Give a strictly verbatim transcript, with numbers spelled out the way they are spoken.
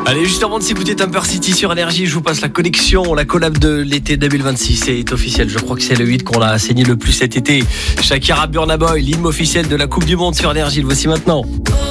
Allez, juste avant de s'écouter Temper City sur Énergie, je vous passe la connexion, la collab de l'été deux mille vingt-six. C'est officiel, je crois que c'est le huit qu'on a saigné le plus cet été. Shakira, Burna Boy, l'hymne officiel de la Coupe du Monde sur Énergie. Le voici maintenant.